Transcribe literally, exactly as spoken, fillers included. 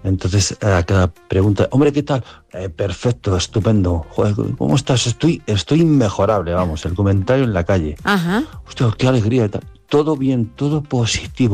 Entonces, a cada pregunta, hombre, ¿qué tal? Eh, perfecto, estupendo. Joder, ¿cómo estás? Estoy, estoy inmejorable, vamos, el comentario en la calle. Ajá. Hostia, qué alegría. Todo bien, todo positivo.